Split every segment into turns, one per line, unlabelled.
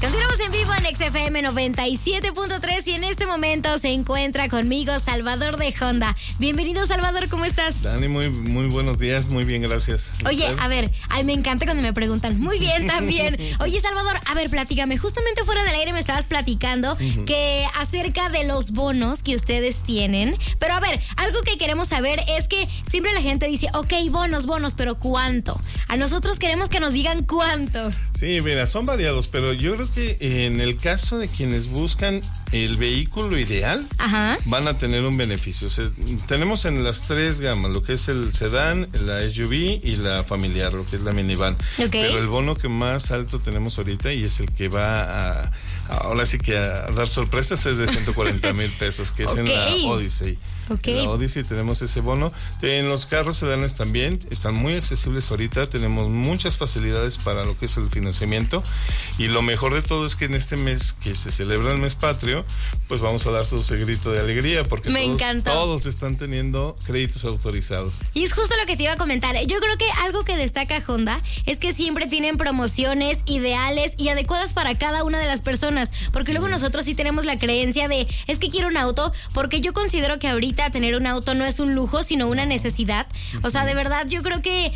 Continuamos en vivo en XFM 97.3 y en este momento se encuentra conmigo Salvador de Honda. Bienvenido, Salvador, ¿cómo estás?
Dani, muy buenos días, muy bien, gracias.
Oye, a ver, me encanta cuando me preguntan. Muy bien, también. Oye, Salvador, a ver, platícame. Justamente fuera del aire me estabas platicando que acerca de los bonos que ustedes tienen. Pero a ver, algo que queremos saber es que siempre la gente dice, ok, bonos, pero ¿cuánto? A nosotros queremos que nos digan cuánto.
Sí, mira, son variados, pero yo creo que en el caso de quienes buscan el vehículo ideal, van a tener un beneficio. O sea, tenemos en las tres gamas, lo que es el sedán, la SUV y la familiar, lo que es la minivan.
Okay.
Pero el bono que más alto tenemos ahorita y es el que va ahora sí que a dar sorpresas es de 140,000 pesos, que es en la Odyssey. En la Odyssey tenemos ese bono. En los carros sedanes también están muy accesibles ahorita, tenemos muchas facilidades para lo que es el financiamiento y lo mejor de todo es que en este mes que se celebra el mes patrio, pues vamos a dar todo ese grito de alegría porque todos están teniendo créditos autorizados.
Y es justo lo que te iba a comentar. Yo creo que algo que destaca Honda es que siempre tienen promociones ideales y adecuadas para cada una de las personas, porque luego nosotros sí tenemos la creencia de, es que quiero un auto, porque yo considero que ahorita tener un auto no es un lujo, sino una necesidad. O sea, de verdad, yo creo que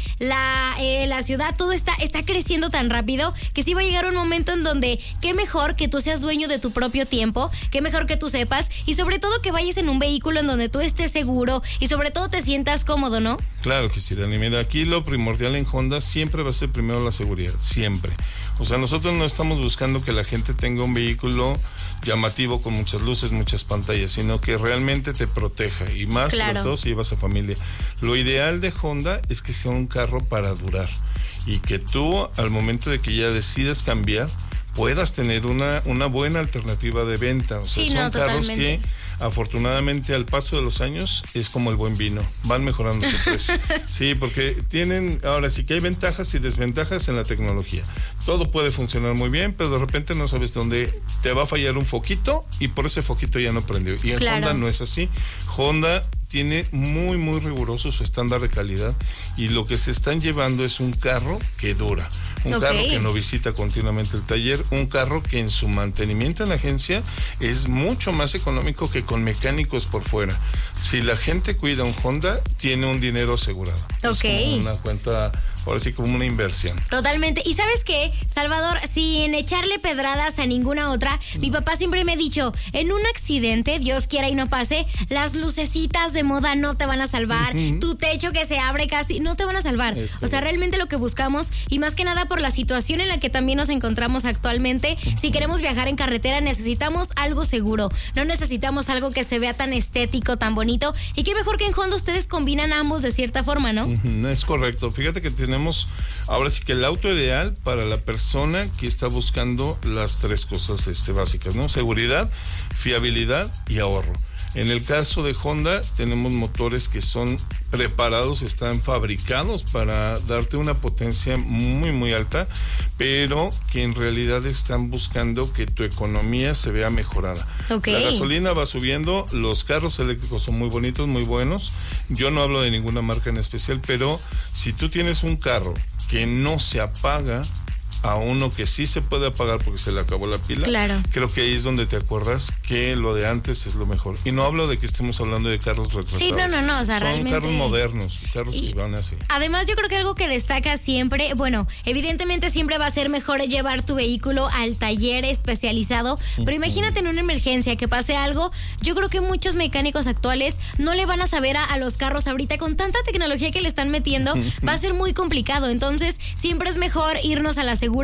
la ciudad, todo está creciendo tan rápido que sí va a llegar un momento en donde qué mejor que tú seas dueño de tu propio tiempo, qué mejor que tú sepas y sobre todo que vayas en un vehículo en donde tú estés seguro y sobre todo te sientas cómodo, ¿no?
Claro que sí, Dani. Mira, aquí lo primordial en Honda siempre va a ser primero la seguridad, siempre. O sea, nosotros no estamos buscando que la gente tenga un vehículo llamativo con muchas luces, muchas pantallas, sino que realmente te proteja y más sobre todo si llevas a familia. Lo ideal de Honda es que sea un carro para durar y que tú al momento de que ya decidas cambiar puedas tener una buena alternativa de venta. O sea, son carros que afortunadamente al paso de los años es como el buen vino, van mejorando su precio. Sí, porque tienen, ahora sí que hay ventajas y desventajas en la tecnología. Todo puede funcionar muy bien, pero de repente no sabes dónde te va a fallar un foquito y por ese foquito ya no prendió. Y en Honda no es así. Honda tiene muy riguroso su estándar de calidad y lo que se están llevando es un carro que dura, un carro que no visita continuamente el taller, un carro que en su mantenimiento en la agencia es mucho más económico que con mecánicos por fuera. Si la gente cuida un Honda, tiene un dinero asegurado. Es como una cuenta, ahora sí como una inversión.
Totalmente. ¿Y sabes qué, Salvador? Sin echarle pedradas a ninguna otra, mi papá siempre me ha dicho, en un accidente, Dios quiera y no pase, las lucecitas de moda no te van a salvar, tu techo que se abre casi, no te van a salvar. O sea, realmente lo que buscamos, y más que nada por la situación en la que también nos encontramos actualmente, si queremos viajar en carretera necesitamos algo seguro, no necesitamos algo que se vea tan estético, tan bonito, y qué mejor que en Honda ustedes combinan ambos de cierta forma, ¿no?
Es correcto. Fíjate que tenemos ahora sí que el auto ideal para la persona que está buscando las tres cosas básicas, ¿no? Seguridad, fiabilidad y ahorro. En el caso de Honda tenemos motores que son preparados, están fabricados para darte una potencia muy alta, pero que en realidad están buscando que tu economía se vea mejorada. La gasolina va subiendo, los carros eléctricos son muy bonitos, muy buenos. Yo no hablo de ninguna marca en especial, pero si tú tienes un carro que no se apaga, a uno que sí se puede apagar porque se le acabó la pila, creo que ahí es donde te acuerdas que lo de antes es lo mejor. Y no hablo de que estemos hablando de carros retrasados.
Sí, no, o sea,
son
realmente
carros modernos, carros que van así.
Además, yo creo que algo que destaca siempre, bueno, evidentemente siempre va a ser mejor llevar tu vehículo al taller especializado, pero imagínate en una emergencia que pase algo, yo creo que muchos mecánicos actuales no le van a saber a los carros ahorita con tanta tecnología que le están metiendo, va a ser muy complicado. Entonces, siempre es mejor irnos a la segura,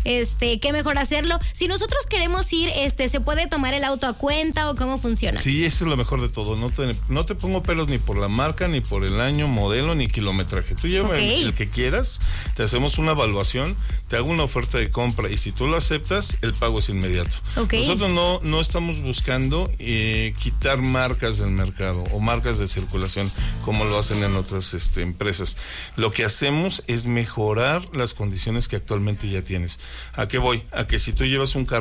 qué mejor hacerlo. Si nosotros queremos ir, ¿se puede tomar el auto a cuenta o cómo funciona?
Sí, eso es lo mejor de todo. No te pongo pelos ni por la marca, ni por el año, modelo, ni kilometraje. Tú lleva el que quieras, te hacemos una evaluación, te hago una oferta de compra y si tú lo aceptas, el pago es inmediato. Nosotros no estamos buscando quitar marcas del mercado o marcas de circulación como lo hacen en otras empresas. Lo que hacemos es mejorar las condiciones que actualmente ya tienes. ¿A qué voy? A que si tú llevas un carro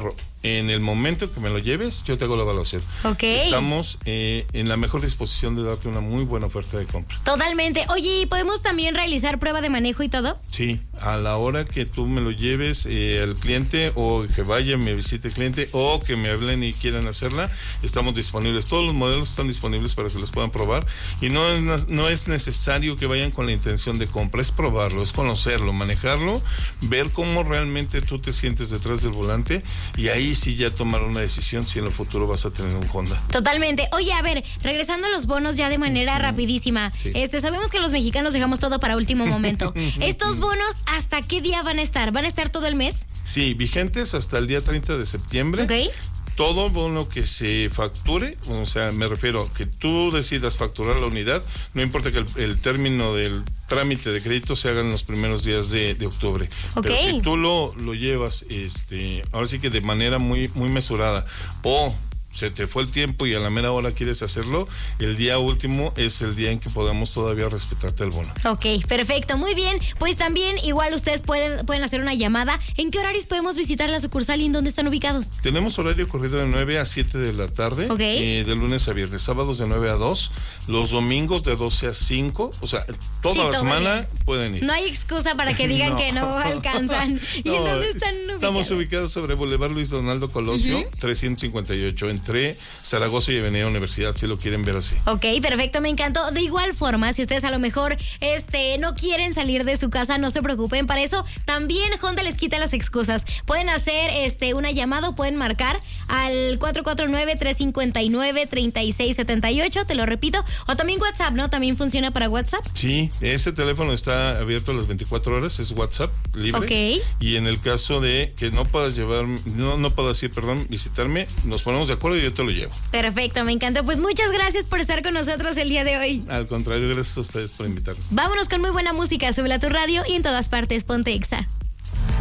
en el momento que me lo lleves, yo te hago la evaluación.
Ok.
Estamos en la mejor disposición de darte una muy buena oferta de compra.
Totalmente. Oye, ¿podemos también realizar prueba de manejo y todo?
Sí, a la hora que tú me lo lleves al cliente, o que vaya, me visite el cliente, o que me hablen y quieran hacerla, estamos disponibles. Todos los modelos están disponibles para que los puedan probar, y no es necesario que vayan con la intención de compra, es probarlo, es conocerlo, manejarlo, ver cómo realmente tú te sientes detrás del volante, y ahí sí ya tomar una decisión si en el futuro vas a tener un Honda.
Totalmente. Oye, a ver, regresando a los bonos ya de manera rapidísima.
Sí.
Sabemos que los mexicanos dejamos todo para último momento. ¿Estos bonos hasta qué día van a estar? ¿Van a estar todo el mes?
Sí, vigentes hasta el día 30 de septiembre.
Ok.
Todo bono que se facture, o sea, me refiero que tú decidas facturar la unidad, no importa que el término del trámite de crédito se haga en los primeros días de octubre.
Ok.
Pero si tú lo llevas, ahora sí que de manera muy, muy mesurada, o se te fue el tiempo y a la mera hora quieres hacerlo, el día último es el día en que podamos todavía respetarte el bono.
Ok, perfecto, muy bien. Pues también igual ustedes pueden hacer una llamada. ¿En qué horarios podemos visitar la sucursal y en dónde están ubicados?
Tenemos horario corrido de 9 a 7 de la tarde,
Ok.
De lunes a viernes, sábados de 9 a 2, los domingos de 12 a 5, o sea, toda la semana pueden ir.
No hay excusa para que digan que no alcanzan. ¿Y en dónde están ubicados?
Estamos ubicados sobre Boulevard Luis Donaldo Colosio, 358, entre Zaragoza y Avenida Universidad, si lo quieren ver así.
Ok, perfecto, me encantó. De igual forma, si ustedes a lo mejor no quieren salir de su casa, no se preocupen. Para eso también Honda les quita las excusas. Pueden hacer una llamada, pueden marcar al 449-359-3678, te lo repito. O también WhatsApp, ¿no? También funciona para WhatsApp.
Sí, ese teléfono está abierto a las 24 horas, es WhatsApp libre.
Ok.
Y en el caso de que no puedas visitarme, nos ponemos de acuerdo y yo te lo llevo.
Perfecto, me encantó. Pues muchas gracias por estar con nosotros el día de hoy.
Al contrario, gracias a ustedes por invitarnos.
Vámonos con muy buena música. Súbela a tu radio y en todas partes ponte Exa.